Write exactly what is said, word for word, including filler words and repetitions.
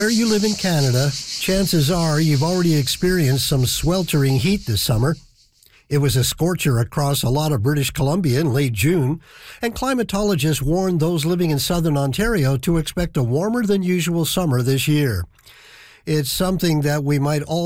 Where you live in Canada, chances are you've already experienced some sweltering heat this summer. It was a scorcher across a lot of British Columbia in late June, and climatologists warned those living in southern Ontario to expect a warmer than usual summer this year. It's something that we might all